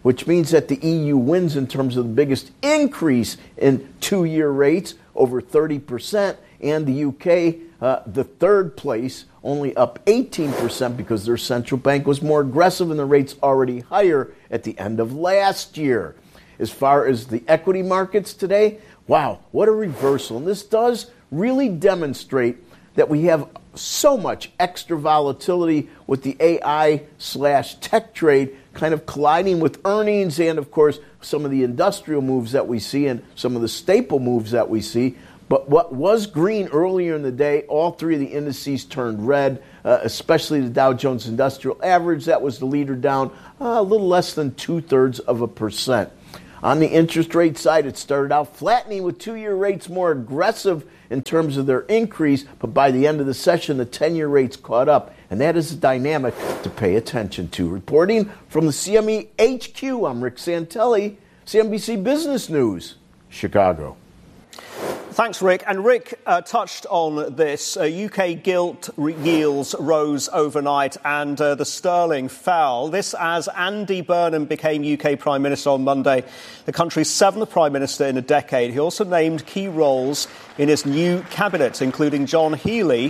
which means that the EU wins in terms of the biggest increase in 2-year rates, over 30%, and the UK, the third place, only up 18% because their central bank was more aggressive and the rates already higher at the end of last year. As far as the equity markets today, wow, what a reversal. And this does really demonstrate that we have so much extra volatility with the AI/tech trade kind of colliding with earnings and, of course, some of the industrial moves that we see and some of the staple moves that we see. But what was green earlier in the day, all three of the indices turned red, especially the Dow Jones Industrial Average. That was the leader, down a little less than 0.2%. On the interest rate side, it started out flattening with 2-year rates more aggressive in terms of their increase, but by the end of the session, the 10-year rates caught up, and that is a dynamic to pay attention to. Reporting from the CME HQ, I'm Rick Santelli, CNBC Business News, Chicago. Thanks, Rick. And Rick touched on this. UK gilt yields rose overnight and the sterling fell. This as Andy Burnham became UK Prime Minister on Monday, the country's 7th Prime Minister in a decade. He also named key roles in his new cabinet, including John Healey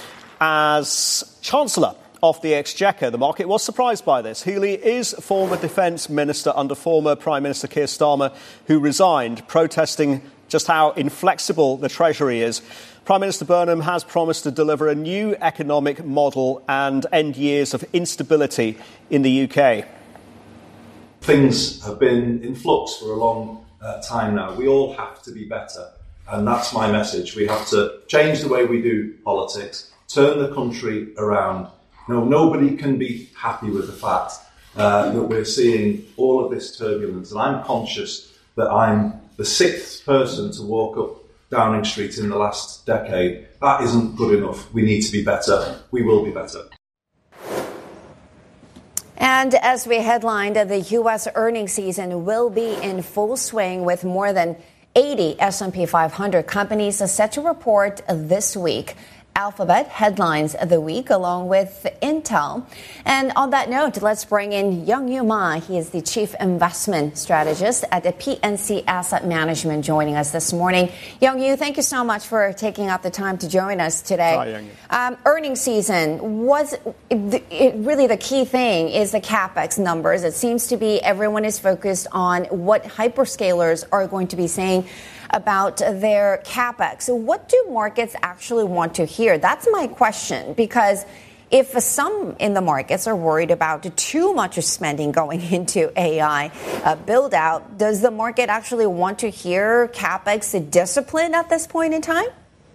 as Chancellor of the Exchequer. The market was surprised by this. Healey is former Defence Minister under former Prime Minister Keir Starmer, who resigned, protesting just how inflexible the Treasury is. Prime Minister Burnham has promised to deliver a new economic model and end years of instability in the UK. Things have been in flux for a long time now. We all have to be better, and that's my message. We have to change the way we do politics, turn the country around. No, nobody can be happy with the fact that we're seeing all of this turbulence, and I'm conscious that I'm the 6th person to walk up Downing Street in the last decade. That isn't good enough. We need to be better. We will be better. And as we headlined, the U.S. earnings season will be in full swing with more than 80 S&P 500 companies set to report this week. Alphabet headlines of the week along with Intel. And on that note, let's bring in Young-Yu Ma. He is the Chief Investment Strategist at the PNC Asset Management, joining us this morning. Young-Yu, thank you so much for taking out the time to join us today. Hi, Young-Yu. Earnings season, was really the key thing is the CapEx numbers. It seems to be everyone is focused on what hyperscalers are going to be saying about their CapEx. So what do markets actually want to hear? That's my question, because if some in the markets are worried about too much spending going into AI build out, does the market actually want to hear CapEx discipline at this point in time?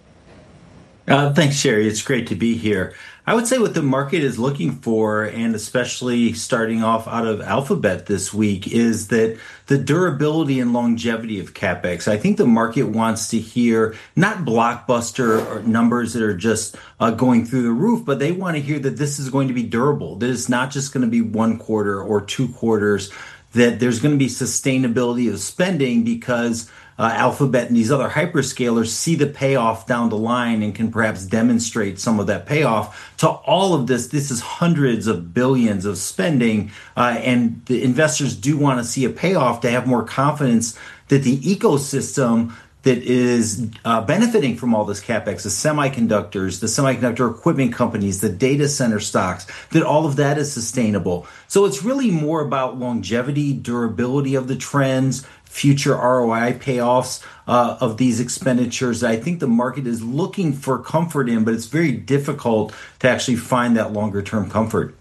Thanks, Sherry. It's great to be here. I would say what the market is looking for, and especially starting off out of Alphabet this week, is that the durability and longevity of CapEx. I think the market wants to hear not blockbuster numbers that are just going through the roof, but they want to hear that this is going to be durable, that it's not just going to be 1 quarter or 2 quarters, that there's going to be sustainability of spending because Alphabet and these other hyperscalers see the payoff down the line and can perhaps demonstrate some of that payoff to all of this. This is hundreds of billions of spending, and the investors do want to see a payoff to have more confidence that the ecosystem that is benefiting from all this CapEx, the semiconductors, the semiconductor equipment companies, the data center stocks, that all of that is sustainable. So it's really more about longevity, durability of the trends, future ROI payoffs of these expenditures. I think the market is looking for comfort in, but it's very difficult to actually find that longer term comfort.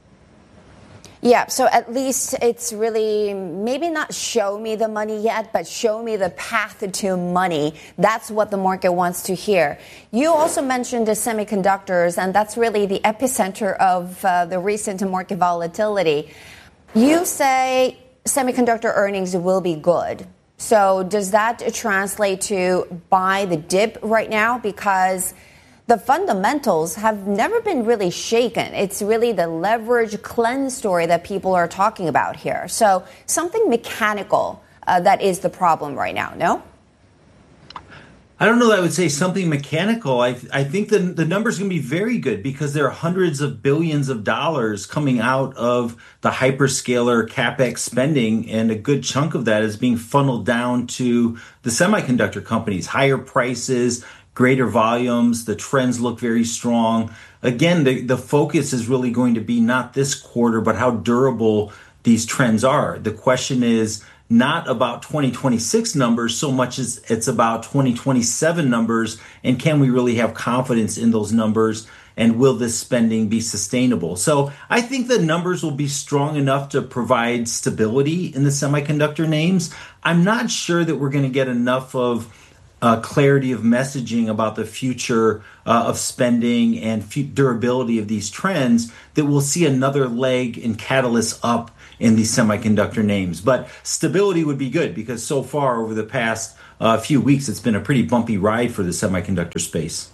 Yeah, so at least it's really maybe not show me the money yet, but show me the path to money. That's what the market wants to hear. You also mentioned the semiconductors, and that's really the epicenter of the recent market volatility. You say semiconductor earnings will be good. So does that translate to buy the dip right now? Because the fundamentals have never been really shaken. It's really the leverage cleanse story that people are talking about here. So something mechanical that is the problem right now, no? I don't know that I would say something mechanical. I think the numbers going to be very good because there are hundreds of billions of dollars coming out of the hyperscaler CapEx spending, and a good chunk of that is being funneled down to the semiconductor companies. Higher prices, greater volumes, the trends look very strong. Again, the focus is really going to be not this quarter, but how durable these trends are. The question is not about 2026 numbers so much as it's about 2027 numbers, and can we really have confidence in those numbers, and will this spending be sustainable? So I think the numbers will be strong enough to provide stability in the semiconductor names. I'm not sure that we're going to get enough of clarity of messaging about the future of spending and durability of these trends that we'll see another leg and catalyst up in these semiconductor names. But stability would be good because so far over the past few weeks, it's been a pretty bumpy ride for the semiconductor space.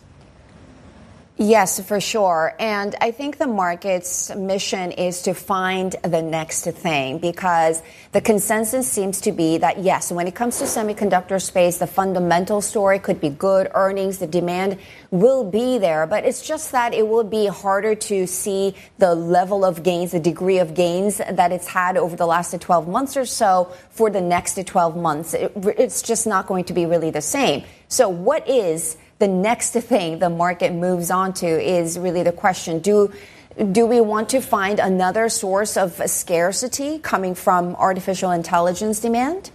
Yes, for sure. And I think the market's mission is to find the next thing, because the consensus seems to be that, yes, when it comes to semiconductor space, the fundamental story could be good. Earnings, the demand will be there. But it's just that it will be harder to see the level of gains, the degree of gains that it's had over the last 12 months or so for the next 12 months. It's just not going to be really the same. So what is the next thing the market moves on to is really the question. Do we want to find another source of scarcity coming from artificial intelligence demand?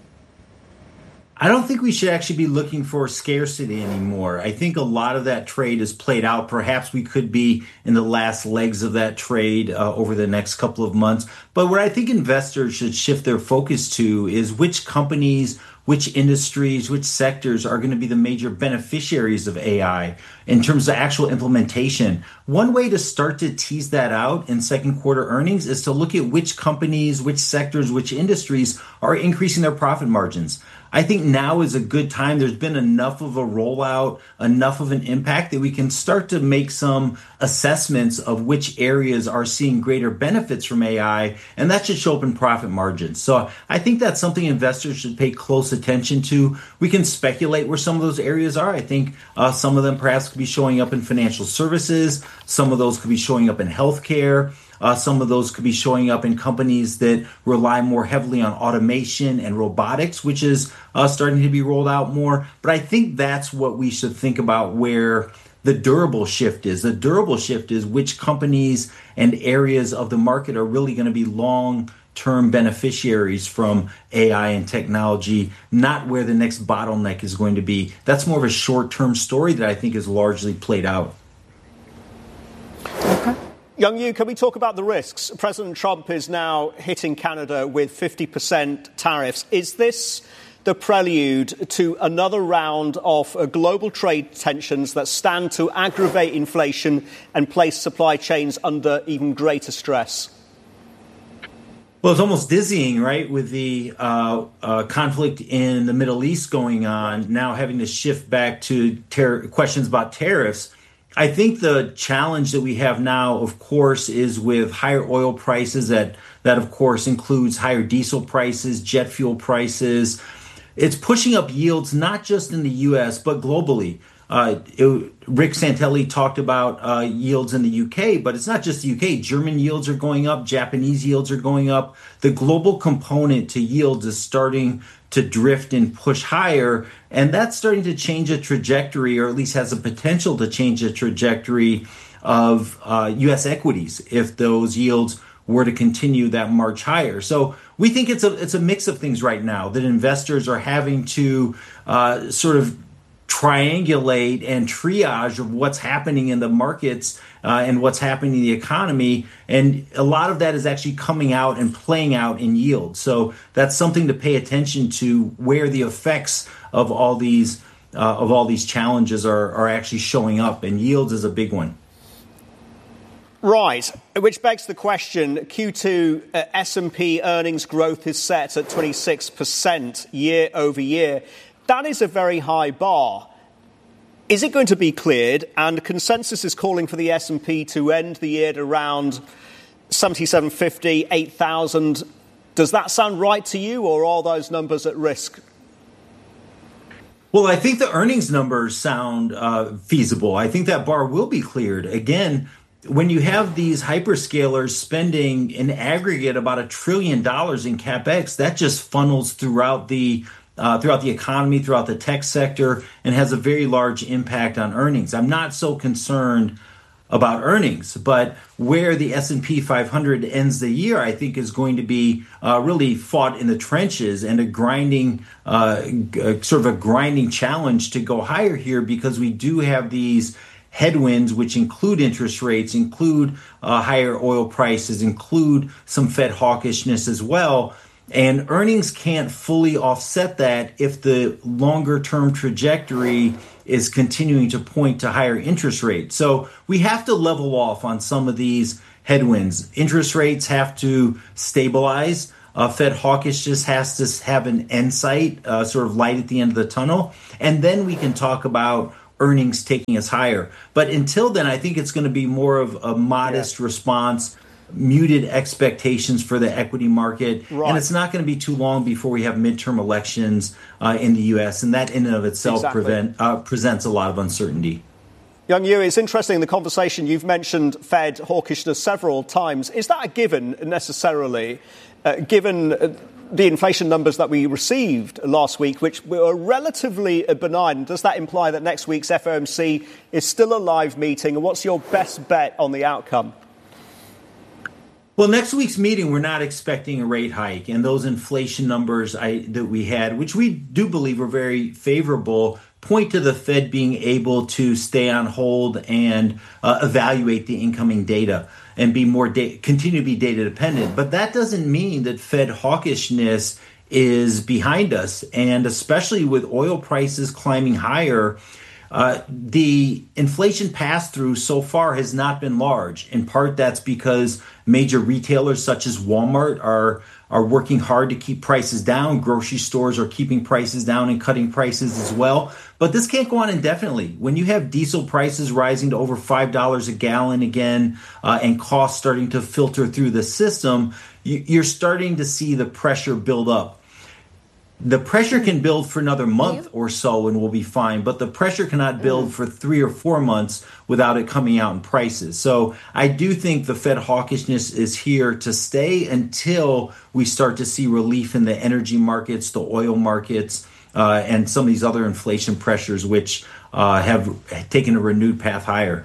I don't think we should actually be looking for scarcity anymore. I think a lot of that trade is played out. Perhaps we could be in the last legs of that trade over the next couple of months. But what I think investors should shift their focus to is which companies, which industries, which sectors are going to be the major beneficiaries of AI in terms of actual implementation. One way to start to tease that out in second quarter earnings is to look at which companies, which sectors, which industries are increasing their profit margins. I think now is a good time. There's been enough of a rollout, enough of an impact that we can start to make some assessments of which areas are seeing greater benefits from AI, and that should show up in profit margins. So I think that's something investors should pay close attention to. We can speculate where some of those areas are. I think some of them perhaps could be showing up in financial services. Some of those could be showing up in healthcare. Some of those could be showing up in companies that rely more heavily on automation and robotics, which is starting to be rolled out more. But I think that's what we should think about where the durable shift is. The durable shift is which companies and areas of the market are really going to be long-term beneficiaries from AI and technology, not where the next bottleneck is going to be. That's more of a short-term story that I think is largely played out. Young Yu, can we talk about the risks? President Trump is now hitting Canada with 50% tariffs. Is this the prelude to another round of global trade tensions that stand to aggravate inflation and place supply chains under even greater stress? Well, it's almost dizzying, right, with the conflict in the Middle East going on, now having to shift back to questions about tariffs. I think the challenge that we have now, of course, is with higher oil prices. That of course, includes higher diesel prices, jet fuel prices. It's pushing up yields, not just in the U.S., but globally. Rick Santelli talked about yields in the UK, but it's not just the UK. German yields are going up. Japanese yields are going up. The global component to yields is starting to drift and push higher, and that's starting to change a trajectory, or at least has the potential to change a trajectory of U.S. equities if those yields were to continue that march higher. So we think it's a mix of things right now that investors are having to sort of triangulate and triage of what's happening in the markets and what's happening in the economy. And a lot of that is actually coming out and playing out in yield. So that's something to pay attention to, where the effects of all these challenges are actually showing up. And yields is a big one. Right, which begs the question, Q2 S&P earnings growth is set at 26% year over year. That is a very high bar. Is it going to be cleared? And consensus is calling for the S&P to end the year at around 7,750, 8,000. Does that sound right to you, or are those numbers at risk? Well, I think the earnings numbers sound feasible. I think that bar will be cleared. Again, when you have these hyperscalers spending in aggregate about $1 trillion in CapEx, that just funnels throughout the economy, throughout the tech sector, and has a very large impact on earnings. I'm not so concerned about earnings, but where the S&P 500 ends the year, I think is going to be really fought in the trenches and a grinding challenge to go higher here, because we do have these headwinds, which include interest rates, include higher oil prices, include some Fed hawkishness as well. And earnings can't fully offset that if the longer term trajectory is continuing to point to higher interest rates. So we have to level off on some of these headwinds. Interest rates have to stabilize. Fed hawkish just has to have an end sight, sort of light at the end of the tunnel. And then we can talk about earnings taking us higher. But until then, I think it's going to be more of a modest response, muted expectations for the equity market. Right. And it's not going to be too long before we have midterm elections in the U.S. And that in and of itself presents a lot of uncertainty. Young Yu, it's interesting, the conversation. You've mentioned Fed hawkishness several times. Is that a given necessarily, given the inflation numbers that we received last week, which were relatively benign? Does that imply that next week's FOMC is still a live meeting? And what's your best bet on the outcome? Well, next week's meeting, we're not expecting a rate hike. And those inflation numbers that we had, which we do believe are very favorable, point to the Fed being able to stay on hold and evaluate the incoming data and be continue to be data dependent. But that doesn't mean that Fed hawkishness is behind us. And especially with oil prices climbing higher, the inflation pass-through so far has not been large. In part, that's because major retailers such as Walmart are working hard to keep prices down. Grocery stores are keeping prices down and cutting prices as well. But this can't go on indefinitely. When you have diesel prices rising to over $5 a gallon again, and costs starting to filter through the system, you're starting to see the pressure build up. The pressure can build for another month or so and we'll be fine, but the pressure cannot build for 3 or 4 months without it coming out in prices. So I do think the Fed hawkishness is here to stay until we start to see relief in the energy markets, the oil markets, and some of these other inflation pressures, which have taken a renewed path higher.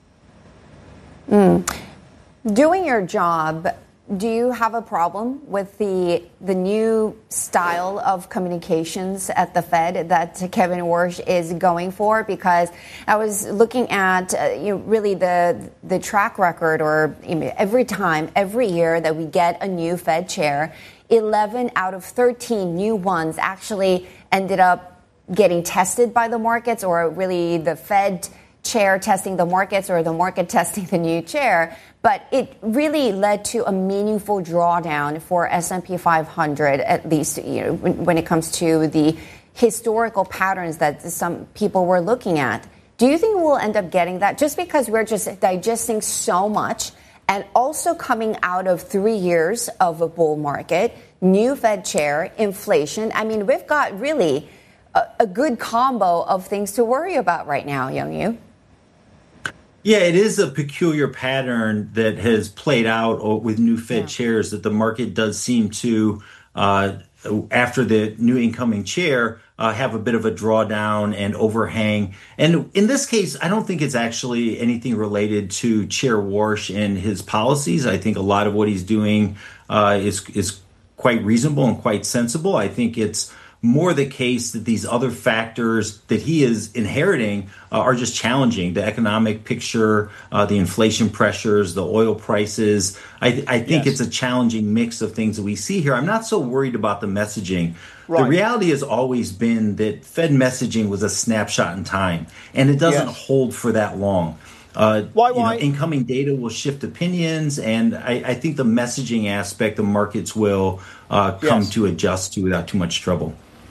Doing your job, do you have a problem with the new style of communications at the Fed that Kevin Warsh is going for? Because I was looking at really the track record, or every year that we get a new Fed chair, 11 out of 13 new ones actually ended up getting tested by the markets, or really the Fed chair testing the markets or the market testing the new chair. But it really led to a meaningful drawdown for S&P 500, at least when it comes to the historical patterns that some people were looking at. Do you think we'll end up getting that just because we're just digesting so much, and also coming out of 3 years of a bull market, new Fed chair, inflation? I mean, we've got really a good combo of things to worry about right now, Young Yu. Yeah, it is a peculiar pattern that has played out with new Fed chairs, that the market does seem to, after the new incoming chair, have a bit of a drawdown and overhang. And in this case, I don't think it's actually anything related to Chair Warsh and his policies. I think a lot of what he's doing is quite reasonable and quite sensible. I think it's more the case that these other factors that he is inheriting are just challenging. The economic picture, the inflation pressures, the oil prices. I think it's a challenging mix of things that we see here. I'm not so worried about the messaging. Right. The reality has always been that Fed messaging was a snapshot in time, and it doesn't hold for that long. Why? Incoming data will shift opinions, and I think the messaging aspect the markets will come to adjust to without too much trouble.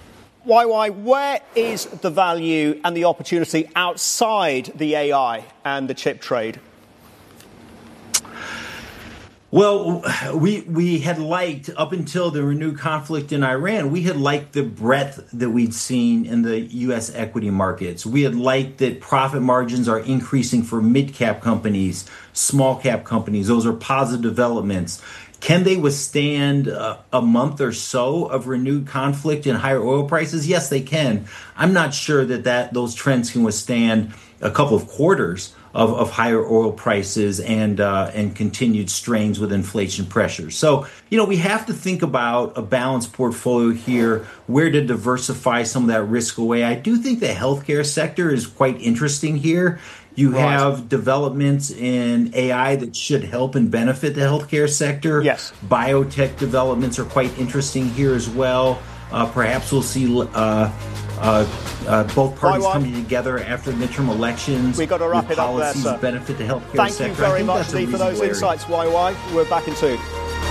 Where is the value and the opportunity outside the AI and the chip trade? Well, we had liked, up until the renewed conflict in Iran, we had liked the breadth that we'd seen in the U.S. equity markets. We had liked that profit margins are increasing for mid-cap companies, small-cap companies. Those are positive developments. Can they withstand a month or so of renewed conflict and higher oil prices? Yes, they can. I'm not sure that those trends can withstand a couple of quarters of higher oil prices and continued strains with inflation pressures. So, we have to think about a balanced portfolio here, where to diversify some of that risk away. I do think the healthcare sector is quite interesting here. You have developments in AI that should help and benefit the healthcare sector. Yes. Biotech developments are quite interesting here as well. Perhaps we'll see both parties coming together after midterm elections. We've got to wrap it up there, sir. Benefit the healthcare Thank sector. you very much, Lee, for those insights, YY. We're back in 2.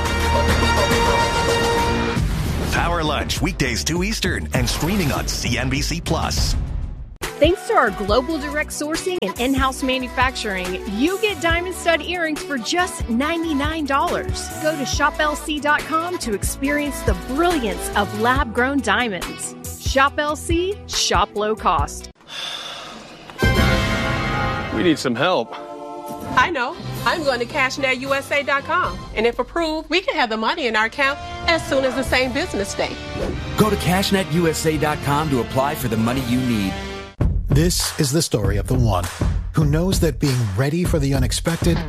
Power Lunch, weekdays 2 Eastern, and streaming on CNBC+. Thanks to our global direct sourcing and in-house manufacturing, you get diamond stud earrings for just $99. Go to shoplc.com to experience the brilliance of lab-grown diamonds. Shop LC, shop low cost. We need some help. I know. I'm going to CashNetUSA.com. And if approved, we can have the money in our account as soon as the same business day. Go to CashNetUSA.com to apply for the money you need. This is the story of the one who knows that being ready for the unexpected